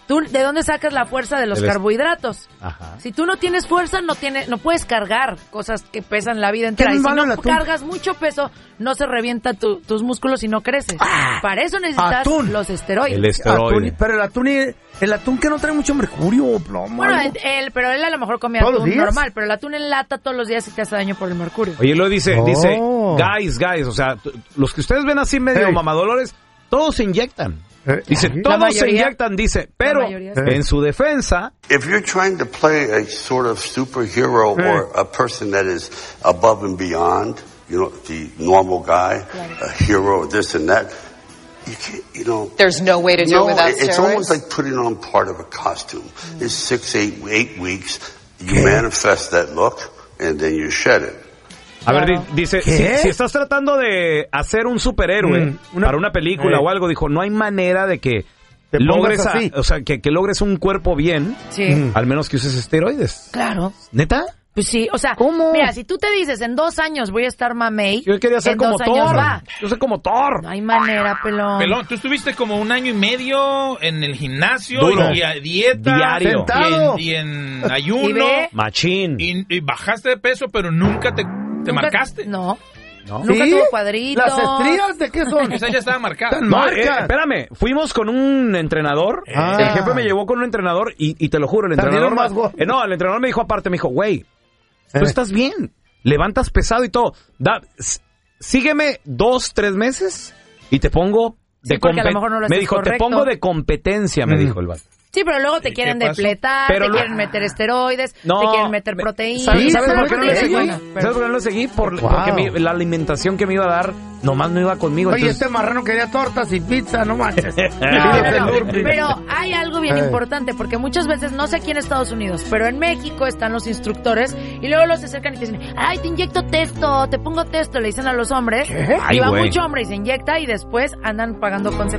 ¿Tú de dónde sacas la fuerza de los carbohidratos? Ajá. Si tú no tienes fuerza, no puedes cargar cosas que pesan la vida entera. Y si no cargas mucho peso, no se revienta tus músculos y no creces. Para eso necesitas los esteroides. El esteroide. Pero el atún que no trae mucho mercurio o plomo. Bueno, pero él a lo mejor come atún normal, pero el atún en lata todos los días sí te hace daño por el mercurio. Oye, lo dice, guys, o sea, los que ustedes ven así medio mamadolores, todos se inyectan. Dice, todos se inyectan, dice, pero en su defensa... If you're trying to play a sort of superhero or a person that is above and beyond, you know, the normal guy, a hero, this and that, you can't, you know... There's no way to do it without steroids? It's almost like putting on part of a costume. It's 6, 8 weeks, you manifest that look, and then you shed it. A ver, dice, si estás tratando de hacer un superhéroe para una película o algo, dijo, no hay manera de que logres, o sea, que logres un cuerpo bien, al menos que uses esteroides. Claro. ¿Neta? Pues sí, o sea, mira, si tú te dices, en 2 años voy a estar mamey, yo quería ser como Thor. Yo soy como Thor. No hay manera, pelón. Pelón, tú estuviste como 1 año y medio en el gimnasio y a dieta. Diario. Y en ayuno. Machín. Y bajaste de peso, pero nunca te marcaste. No. Nunca tuvo cuadritos. ¿Las estrías de qué son? Esa ya estaba marcada. No, espérame, fuimos con un entrenador. El jefe me llevó con un entrenador y te lo juro, el entrenador el entrenador me dijo aparte, me dijo, güey, tú estás bien, levantas pesado y todo. Sígueme 2, 3 meses y te pongo de competencia. Me dijo, te pongo de competencia, me dijo el vato. Sí, pero luego te quieren depletar, te quieren meter esteroides, te quieren meter proteínas. ¿Sabes por qué no lo seguí? ¿Sabes por qué no lo seguí? Porque la alimentación que me iba a dar nomás no iba conmigo. Oye, este marrano quería tortas y pizza, no manches. Pero hay algo bien importante, porque muchas veces, no sé aquí en Estados Unidos, pero en México están los instructores y luego los acercan y te dicen, ay, te inyecto testo, te pongo testo, le dicen a los hombres. Y va mucho hombre y se inyecta y después andan pagando consecuencias.